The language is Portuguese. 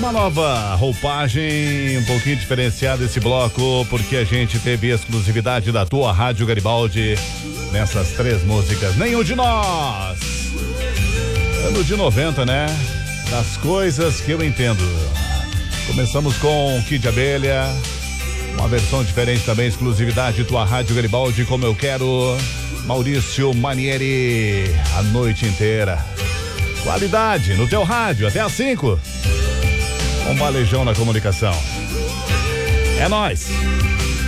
Uma nova roupagem, um pouquinho diferenciada esse bloco, porque a gente teve exclusividade da tua Rádio Garibaldi nessas 3 músicas. Nenhum de nós. Ano de 90, né? Das coisas que eu entendo. Começamos com Kid Abelha, uma versão diferente também, exclusividade tua Rádio Garibaldi, como eu quero. Maurício Manieri, a noite inteira. Qualidade no teu rádio, até às 5. Um balejão na comunicação. É nóis.